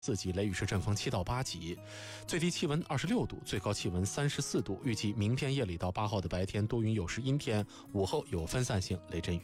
4级，雷雨是阵风7到8级，最低气温26度，最高气温34度。预计明天夜里到8号的白天多云有时阴天，午后有分散性雷阵雨。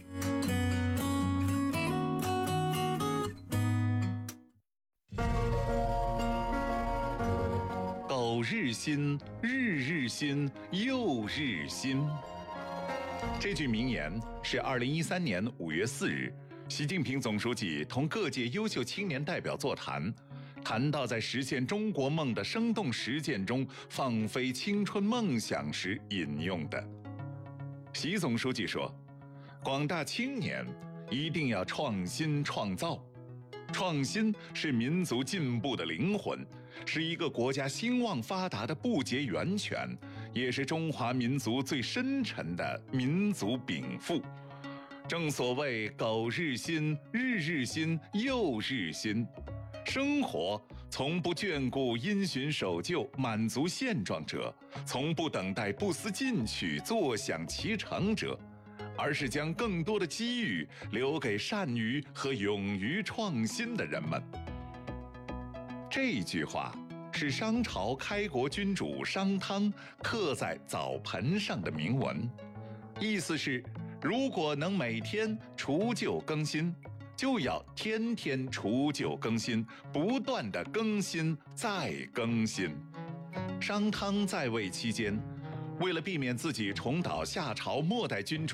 苟日新，日日新，又日新。这句名言是2013年5月4日，习近平总书记同各界优秀青年代表座谈，谈到在实现中国梦的生动实践中放飞青春梦想时引用的。习总书记说，广大青年一定要创新创造，创新是民族进步的灵魂，是一个国家兴旺发达的不竭源泉，也是中华民族最深沉的民族禀赋。正所谓苟日新，日日新，又日新。生活从不眷顾因循守旧、满足现状者，从不等待不思进取、坐享其成者，而是将更多的机遇留给善于和勇于创新的人们。这句话是商朝开国君主商汤刻在澡盆上的铭文，意思是如果能每天除旧更新，就要天天除旧更新，不断的更新再更新。商汤在位期间，为了避免自己重蹈夏朝末代君主